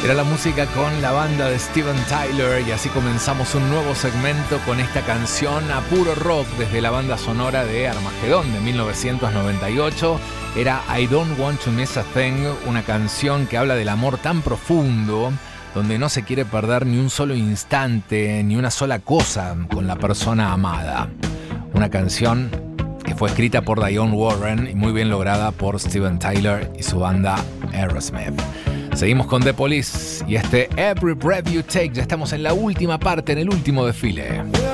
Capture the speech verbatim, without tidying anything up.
Era la música con la banda de Steven Tyler y así comenzamos un nuevo segmento con esta canción a puro rock desde la banda sonora de Armagedón de mil novecientos noventa y ocho. Era I Don't Want to Miss a Thing, una canción que habla del amor tan profundo, donde no se quiere perder ni un solo instante, ni una sola cosa con la persona amada. Una canción que fue escrita por Dionne Warren y muy bien lograda por Steven Tyler y su banda Aerosmith. Seguimos con The Police y este Every Breath You Take. Ya estamos en la última parte, en el último desfile.